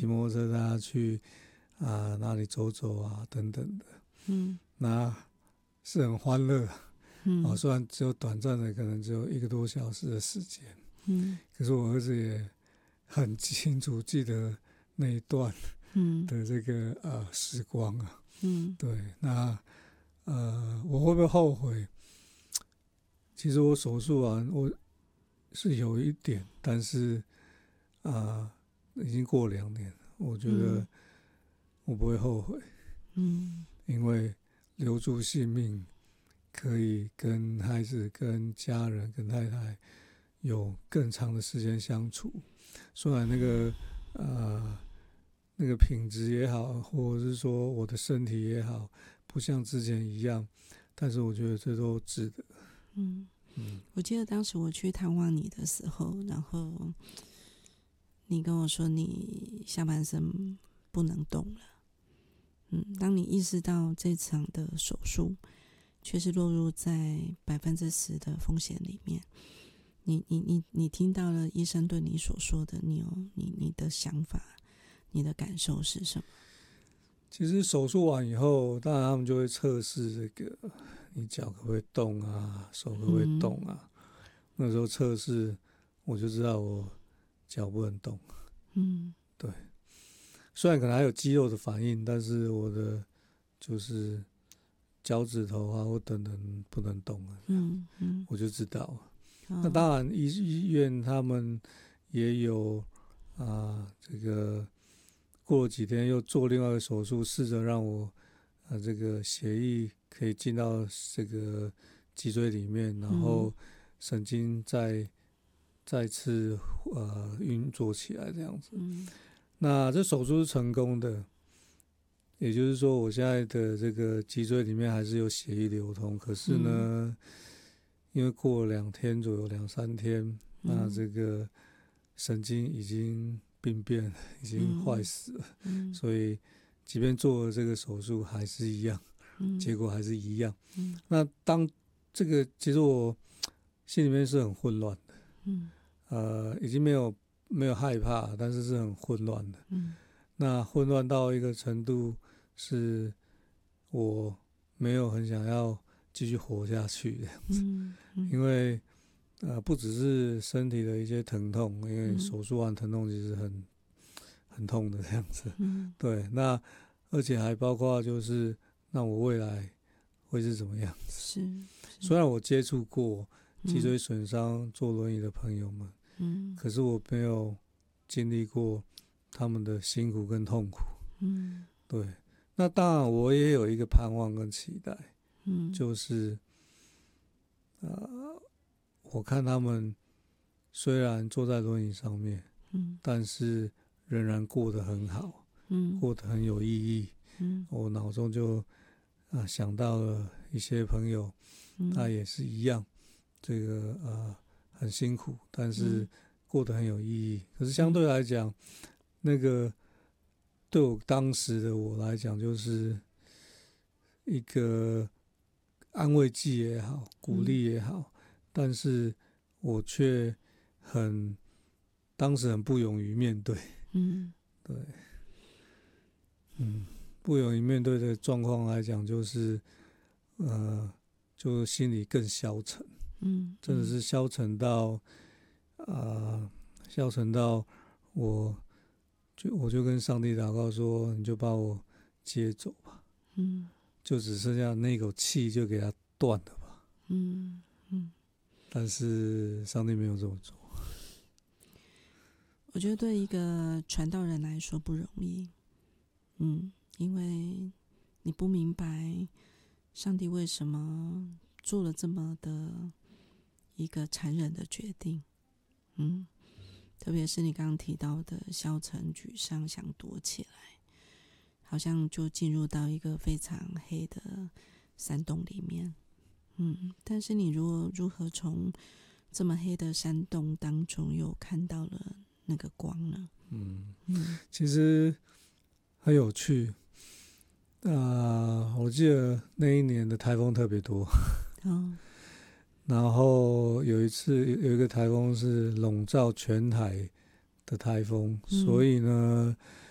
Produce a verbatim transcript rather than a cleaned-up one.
骑摩托车带他去啊哪里走走啊等等的， 嗯， 那是很欢乐， 嗯， 哦，虽然只有短暂的，可能只有一个多小时的时间， 嗯， 可是我儿子也很清楚记得那一段嗯， 的这个呃时光啊， 嗯， 对，那呃我会不会后悔？其实我手术完我是有一点，但是啊、已经过两年了，我觉得我不会后悔， 嗯， 因为留住性命可以跟孩子、跟家人、跟太太有更长的时间相处。虽然那个呃那个品质也好，或者是说我的身体也好，不像之前一样，但是我觉得这都值得。 嗯， 嗯， 我记得当时我去探望你的时候，然后你跟我说你下半身不能动了。嗯，当你意识到这场的手术却是落入在百分之十的风险里面，你你你你听到了医生对你所说的，你有你你的想法，你的感受是什么？ 其实手术完以后，当然他们就会测试这个你脚可不可以动啊，手可不可以动啊。嗯、那时候测试我就知道我脚不能动。 嗯， 对，虽然可能还有肌肉的反应，但是我的就是脚趾头啊或等等不能动了，嗯嗯，我就知道了。哦、那当然医医院他们也有啊、呃，这个过了几天又做另外一个手术，试着让我啊、呃、这个血液可以进到这个脊椎里面，然后神经再再次呃运作起来这样子。嗯，那这手术是成功的，也就是说我现在的这个脊椎里面还是有血液流通，可是呢，嗯、因为过了两天左右，两三天，嗯、那这个神经已经病变，已经坏死了，嗯、所以即便做了这个手术，还是一样，嗯、结果还是一样。嗯、那当这个其实我心里面是很混乱的，嗯、呃，已经没有没有害怕，但是是很混乱的。嗯、那混乱到一个程度，是我没有很想要继续活下去这样子，嗯嗯、因为呃不只是身体的一些疼痛，因为手术完疼痛其实很很痛的这样子，嗯、对，那而且还包括就是那我未来会是怎么样子？是，是虽然我接触过脊椎损伤坐轮椅的朋友们，嗯、可是我没有经历过他们的辛苦跟痛苦，嗯、对。那当然，我也有一个盼望跟期待，嗯、就是呃，我看他们虽然坐在轮椅上面，嗯、但是仍然过得很好，嗯、过得很有意义。嗯、我脑中就啊、呃、想到了一些朋友，嗯、他也是一样，这个呃很辛苦，但是过得很有意义。可是相对来讲，嗯、那个对我当时的我来讲，就是一个安慰剂也好，鼓励也好，嗯、但是我却很当时很不勇于面对，嗯，对，嗯，不勇于面对的状况来讲，就是呃，就心里更消沉，嗯，真的是消沉到啊、呃，消沉到我就我就跟上帝祷告说，你就把我接走吧，嗯。就只剩下那口气，就给他断了吧。嗯嗯。但是上帝没有这么做。 我觉得对一个传道人来说不容易，嗯，因为你不明白上帝为什么做了这么的一个残忍的决定，嗯，特别是你刚刚提到的消沉、沮丧、想躲起来。好像就进入到一个非常黑的山洞里面，嗯，但是你如果如何从这么黑的山洞当中又看到了那个光呢？ 嗯嗯，其实很有趣。啊、呃，我记得那一年的台风特别多，哦，然后有一次有一个台风是笼罩全台的台风，嗯、所以呢，